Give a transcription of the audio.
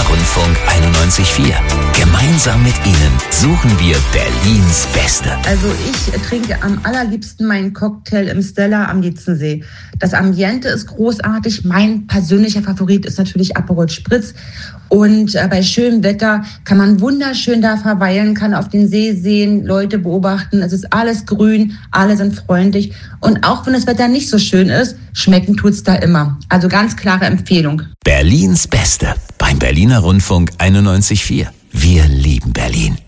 Rundfunk 91.4. Gemeinsam mit Ihnen suchen wir Berlins Beste. Also ich trinke am allerliebsten meinen Cocktail im Stella am Dietzensee. Das Ambiente ist großartig. Mein persönlicher Favorit ist natürlich Aperol Spritz. Und bei schönem Wetter kann man wunderschön da verweilen, kann auf den See sehen, Leute beobachten. Es ist alles grün, alle sind freundlich. Und auch wenn das Wetter nicht so schön ist, schmecken tut's da immer. Also ganz klare Empfehlung. Berlins Beste beim Berliner Rundfunk 91.4. Wir lieben Berlin.